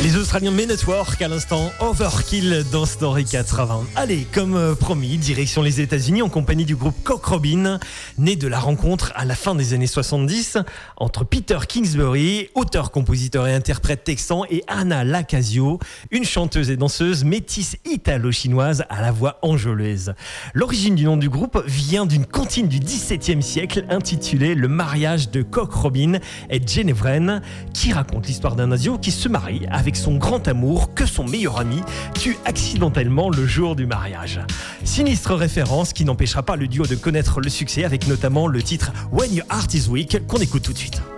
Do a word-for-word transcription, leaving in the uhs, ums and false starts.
Les Australiens Men at Work à l'instant, Overkill dans Story quatre-vingts. Allez, comme euh, promis, direction les États-Unis en compagnie du groupe Cock Robin, né de la rencontre à la fin des années soixante-dix entre Peter Kingsbury, auteur, compositeur et interprète texan, et Anna Lacasio, une chanteuse et danseuse métisse italo-chinoise à la voix enjôleuse. L'origine du nom du groupe vient d'une comptine du dix-septième siècle intitulée Le mariage de Cock Robin et Jane Evren, qui raconte l'histoire d'un asio qui se marie avec son grand amour que son meilleur ami tue accidentellement le jour du mariage. Sinistre référence qui n'empêchera pas le duo de connaître le succès avec notamment le titre When Your Heart Is Weak qu'on écoute tout de suite.